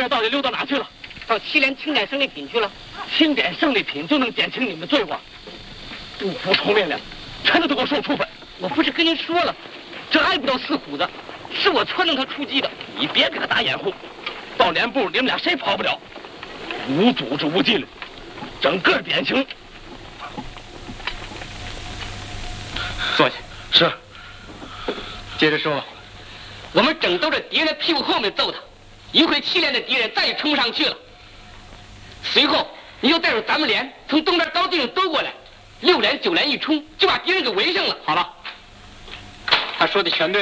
人到底溜到哪去了？ 到祁连清点胜利品去了。 清点胜利品就能减轻你们罪过？不服从命令，全都给我受处分！ 我不是跟您说了，这挨不到4虎子，是我撺掇他出击的。 你别给他打掩护，到连部你们俩谁跑不了？无组织无纪律，整个典型。 坐下。 是。 接着说，我们正兜着敌人的屁股后面揍他，一会祁连的敌人再也冲不上去了。随后你就带着咱们连从东边高地上兜过来，6连9连一冲，就把敌人给围上了。 好了，他说的全对。